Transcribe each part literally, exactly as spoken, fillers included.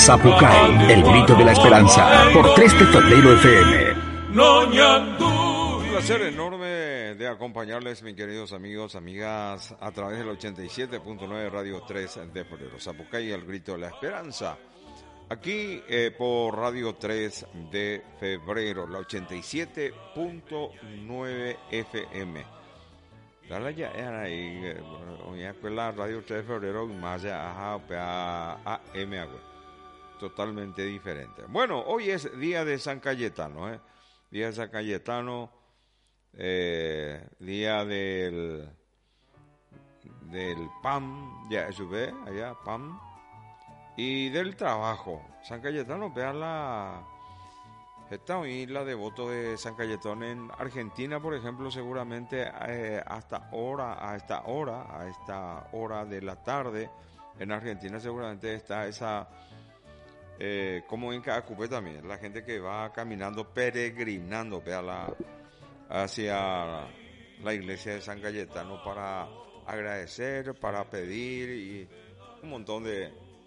Zapucay, el grito de la esperanza, por tres de febrero F M. Un placer enorme de acompañarles, mis queridos amigos, amigas, a través del ochenta y siete punto nueve Radio tres de febrero. Zapucay, el grito de la esperanza. Aquí eh, por Radio tres de febrero, la ochenta y siete punto nueve F M. Dale ya, era ahí, la Radio tres de febrero, más allá, A M, totalmente diferente. Bueno, hoy es día de San Cayetano, ¿eh? Día de San Cayetano, eh, día del, del P A M, ya, eso ve, allá, P A M. Y del trabajo. San Cayetano, vean la... Esta isla de votos de San Cayetano en Argentina, por ejemplo, seguramente eh, hasta hora, a esta hora, a esta hora de la tarde, en Argentina seguramente está esa, eh, como en cada cupé también, la gente que va caminando, peregrinando, vea la, hacia la iglesia de San Cayetano para agradecer, para pedir y un montón de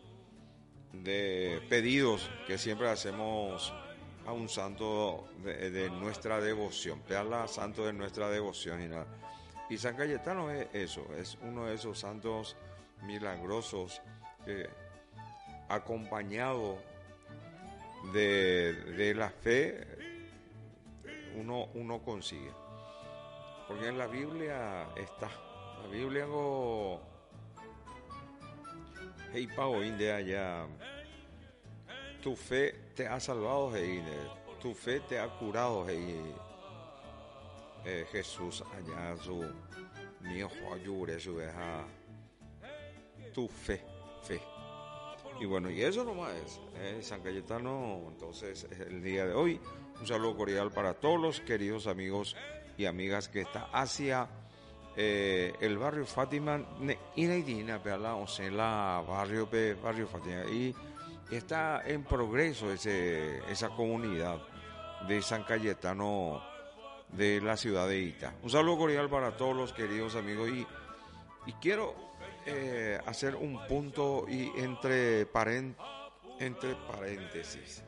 de pedidos que siempre hacemos a un santo de, de nuestra devoción, pedirle santo de nuestra devoción y nada. Y San Cayetano es eso, es uno de esos santos milagrosos que, acompañado de, de la fe, uno, uno consigue. Porque en la Biblia está, la Biblia go hey Pau Inde allá, tu fe te ha salvado, hey, tu fe te ha curado, hey, eh, Jesús allá su mío ayure su deja tu fe, fe. Y bueno, y eso nomás es, eh, San Cayetano, entonces es el día de hoy. Un saludo cordial para todos los queridos amigos y amigas que está hacia Eh, el barrio Fátima y Naidina, o sea, la barrio barrio Fátima, y, y está en progreso ese, esa comunidad de San Cayetano de la ciudad de Ita. Un saludo cordial para todos los queridos amigos y, y quiero eh, hacer un punto y entre, paren, entre paréntesis.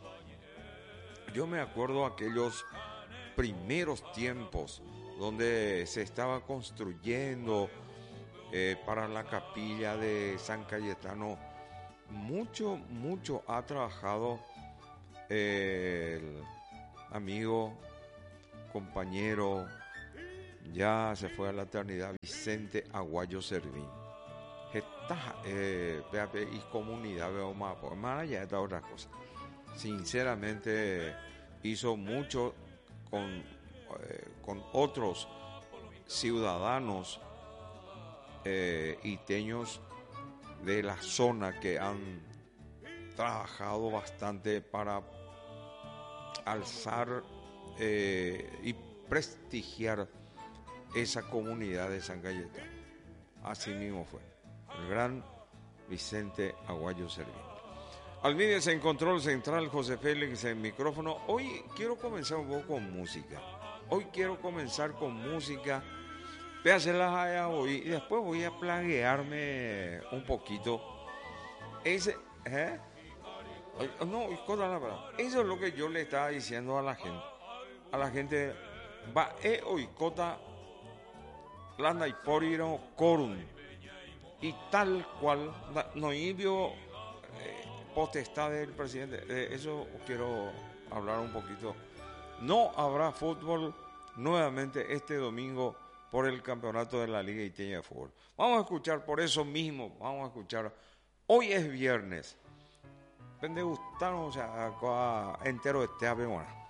Yo me acuerdo aquellos primeros tiempos donde se estaba construyendo eh, para la capilla de San Cayetano. Mucho, mucho ha trabajado eh, el amigo, compañero, ya se fue a la eternidad, Vicente Aguayo Servín. Está, eh, y comunidad, veo más, más allá de todas otras cosas. Sinceramente, hizo mucho con Eh, con otros ciudadanos eh, iteños de la zona que han trabajado bastante para alzar eh, y prestigiar esa comunidad de San Cayetano. Así mismo fue el gran Vicente Aguayo Servín. Almídez en control central, José Félix en micrófono. Hoy quiero comenzar un poco con música. Hoy quiero comenzar con música, voy a hacerlas allá hoy y después voy a plaguearme un poquito. Ese, ¿eh? No, eso es lo que yo le estaba diciendo a la gente. A la gente, va e oikota landa y poriro corun. Y tal cual, no vio eh, potestad del presidente. De eso quiero hablar un poquito. No habrá fútbol nuevamente este domingo por el campeonato de la Liga Iteña de Fútbol. Vamos a escuchar por eso mismo, vamos a escuchar. Hoy es viernes. Pende gustar, o sea, entero este ave, bueno.